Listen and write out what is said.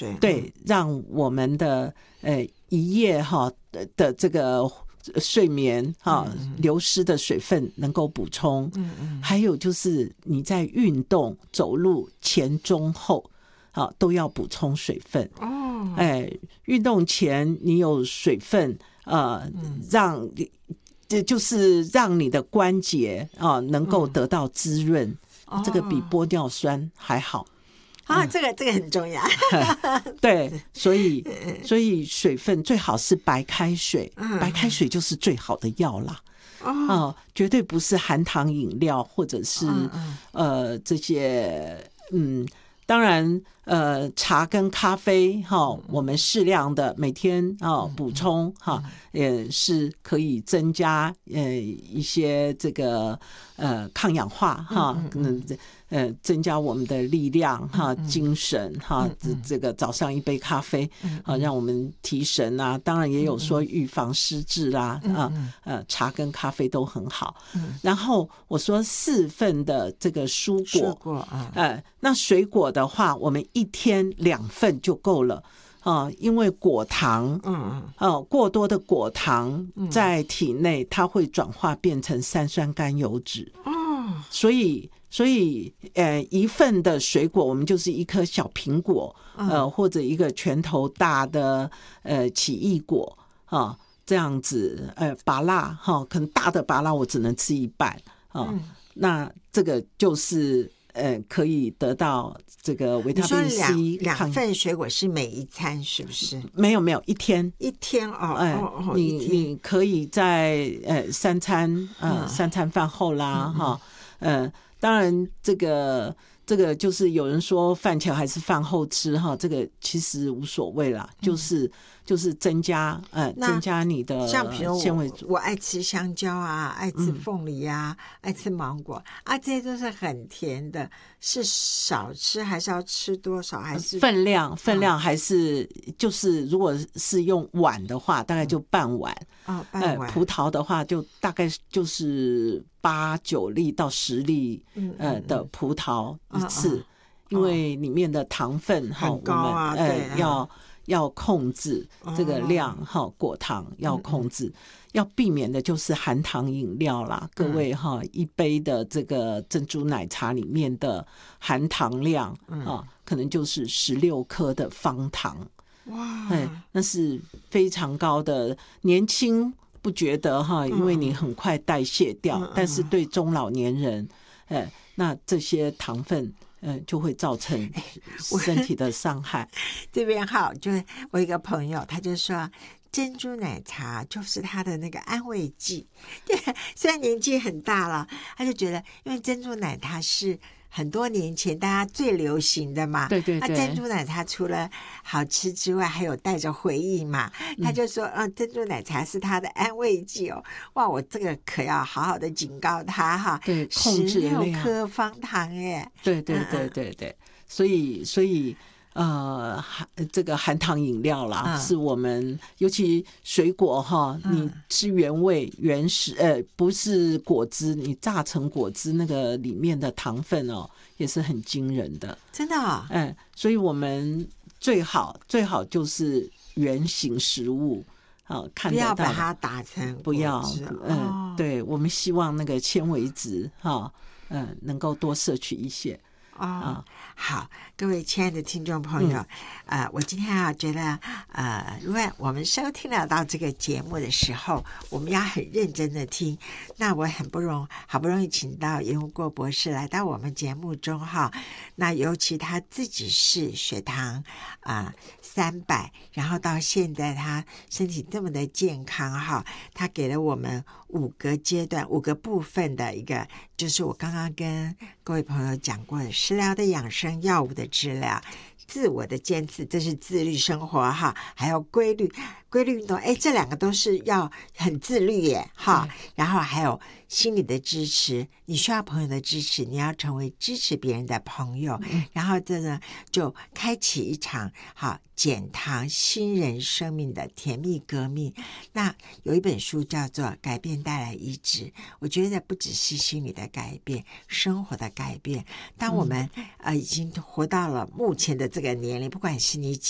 睡， 对，让我们的一夜的这个睡眠流失的水分能够补充。还有就是你在运动走路前中后都要补充水分。运动前你有水分让就是让你的关节能够得到滋润。这个比玻尿酸还好。 这个很重要。 对，所以水分最好是白开水，白开水就是最好的药啦。绝对不是含糖饮料或者是这些当然茶跟咖啡我们适量的每天补充也是可以增加一些这个抗氧化增加我们的力量精神这个早上一杯咖啡让我们提神啊。当然也有说预防失智啦茶跟咖啡都很好。然后我说4份的这个蔬果那水果的话我们1天2份就够了因为果糖过多的果糖在体内它会转化变成三酸甘油酯。所以1份的水果我们就是一颗小苹果或者一个拳头大的奇异果这样子芭乐可能大的芭乐我只能吃一半那这个就是可以得到这个维他命 C。 2份水果是每一餐是不是？ 没有1天你可以在3餐饭后啦当然这个就是有人说饭前还是饭后吃这个其实无所谓啦，就是增加你的像比如纤维。 我爱吃香蕉爱吃凤梨爱吃芒果这些都是很甜的，是少吃还是要吃多少？还是分量还是就是如果是用碗的话大概就半碗半碗葡萄的话就大概就是8-9粒到10粒的葡萄一次因为里面的糖分很高我们要控制这个量果糖要控制要避免的就是含糖饮料啦。各位一杯的这个珍珠奶茶里面的含糖量可能就是16克的方糖。那是非常高的。年轻不觉得因为你很快代谢掉但是对中老年人那这些糖分就会造成身体的伤害。 这边就是我一个朋友他就说珍珠奶茶就是他的那个安慰剂。对，虽然年纪很大了他就觉得因为珍珠奶茶是很多年前大家最流行的嘛， 对，那珍珠奶茶除了好吃之外还有带着回忆嘛他就说珍珠奶茶是他的安慰剂哇，我这个可要好好的警告他对，控制量 16颗方糖耶。 对，所以这个含糖饮料啦是我们尤其水果你吃原味原始不是果汁你榨成果汁那个里面的糖分也是很惊人的。 真的所以我们最好就是原型食物看得到不要把它打成不要对，我们希望那个纤维质能够多摄取一些好，各位亲爱的听众朋友我今天觉得如果我们收听得到这个节目的时候我们要很认真的听。那我好不容易请到严无过博士来到我们节目中那尤其他自己是血糖300然后到现在他身体这么的健康他给了我们5个阶段5个部分的一个，就是我刚刚跟各位朋友讲过的食疗的养生药物的治疗自我的坚持，这是自律生活还有规律运动这2个都是要很自律耶然后还有心理的支持，你需要朋友的支持，你要成为支持别人的朋友然后这呢就开启一场减糖新人生命的甜蜜革命。那有一本书叫做《改变带来医治》，我觉得不只是心理的改变，生活的改变。当我们已经活到了目前的这个年龄，不管是你